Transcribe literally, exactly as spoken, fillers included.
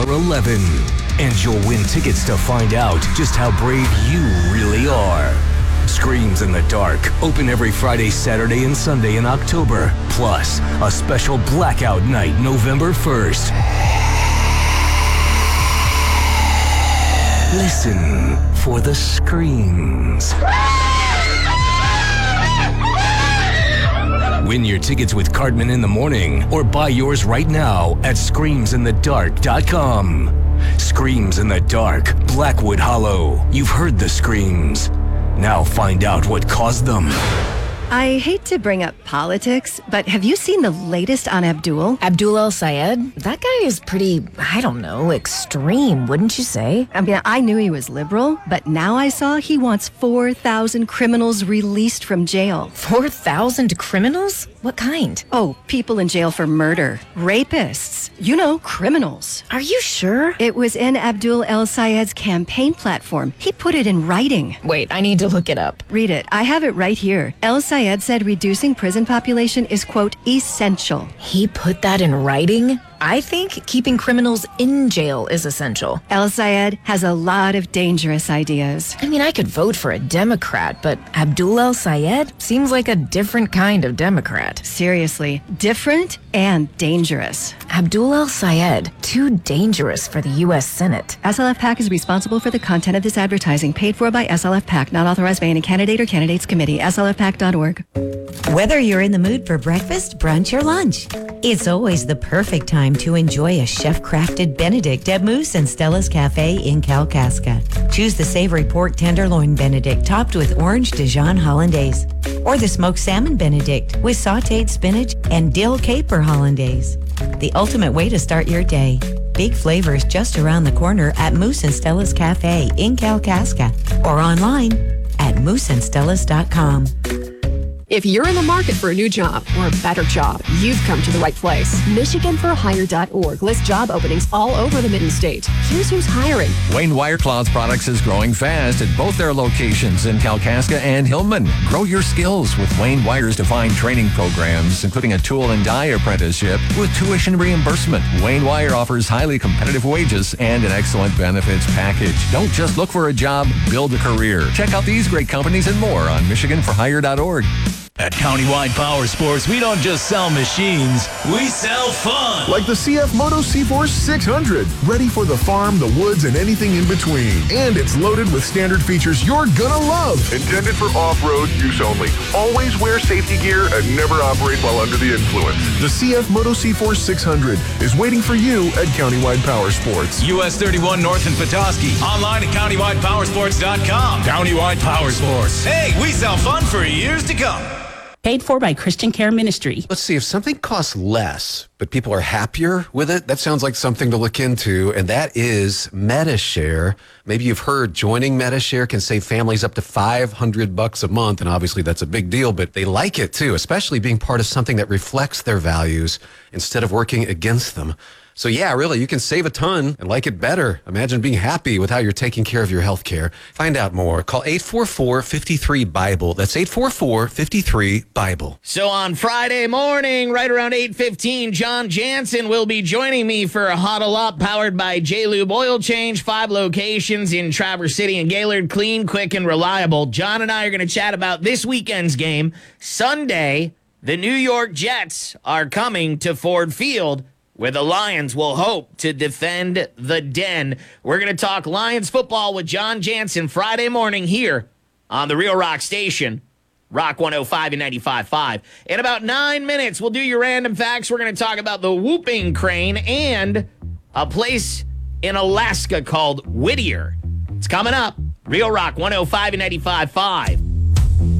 eleven. And you'll win tickets to find out just how brave you really are. Screams in the Dark, open every Friday, Saturday, and Sunday in October. Plus, a special blackout night November first. Listen for the screams. Win your tickets with Cartman in the Morning or buy yours right now at screams in the dark dot com. Screams in the Dark, Blackwood Hollow. You've heard the screams. Now find out what caused them. I hate to bring up politics, but have you seen the latest on Abdul? Abdul El-Sayed? That guy is pretty, I don't know, extreme, wouldn't you say? I mean, I knew he was liberal, but now I saw he wants four thousand criminals released from jail. four thousand criminals? What kind? Oh, people in jail for murder. Rapists. You know, criminals. Are you sure? It was in Abdul El-Sayed's campaign platform. He put it in writing. Wait, I need to look it up. Read it. I have it right here. El-Sayed said reducing prison population is, quote, essential. He put that in writing? I think keeping criminals in jail is essential. El-Sayed has a lot of dangerous ideas. I mean, I could vote for a Democrat, but Abdul El-Sayed seems like a different kind of Democrat. Seriously, different and dangerous. Abdul El-Sayed, too dangerous for the U S Senate. S L F PAC is responsible for the content of this advertising, paid for by S L F PAC, not authorized by any candidate or candidates committee. S L F PAC dot org. Whether you're in the mood for breakfast, brunch, or lunch, it's always the perfect time to enjoy a chef-crafted Benedict at Moose and Stella's Cafe in Kalkaska. Choose the savory pork tenderloin Benedict topped with orange Dijon Hollandaise, or the smoked salmon Benedict with sautéed spinach and dill caper Hollandaise. The ultimate way to start your day. Big flavors just around the corner at Moose and Stella's Cafe in Kalkaska, or online at moose and stellas dot com. If you're in the market for a new job or a better job, you've come to the right place. Michigan for Hire dot org lists job openings all over the Mitten-State. Here's who's hiring. Wayne Wire Cloth Products is growing fast at both their locations in Kalkaska and Hillman. Grow your skills with Wayne Wire's defined training programs, including a tool and die apprenticeship with tuition reimbursement. Wayne Wire offers highly competitive wages and an excellent benefits package. Don't just look for a job, build a career. Check out these great companies and more on Michigan for Hire dot org. At Countywide Power Sports, we don't just sell machines, we sell fun. Like the C F Moto C-Force six hundred. Ready for the farm, the woods, and anything in between. And it's loaded with standard features you're gonna love. Intended for off-road use only. Always wear safety gear and never operate while under the influence. The C F Moto C-Force six hundred is waiting for you at Countywide Power Sports. U S thirty-one North in Petoskey. Online at countywide power sports dot com. Countywide Power Sports. Hey, we sell fun for years to come. Paid for by Christian Care Ministry. Let's see, if something costs less, but people are happier with it, that sounds like something to look into, and that is Medi-Share. Maybe you've heard joining Medi-Share can save families up to five hundred bucks a month, and obviously that's a big deal, but they like it too, especially being part of something that reflects their values instead of working against them. So yeah, really, you can save a ton and like it better. Imagine being happy with how you're taking care of your health care. Find out more. Call eight four four, five three, BIBLE. That's eight four four, five three, BIBLE. So on Friday morning, right around eight fifteen, John Jansen will be joining me for a Huddle Up powered by J-Lube Oil Change. Five locations in Traverse City and Gaylord. Clean, quick, and reliable. John and I are going to chat about this weekend's game. Sunday, the New York Jets are coming to Ford Field, where the Lions will hope to defend the Den. We're going to talk Lions football with John Jansen Friday morning here on the Real Rock Station, Rock one oh five and ninety-five point five. In about nine minutes, we'll do your random facts. We're going to talk about the Whooping Crane and a place in Alaska called Whittier. It's coming up. Real Rock one oh five and ninety-five point five.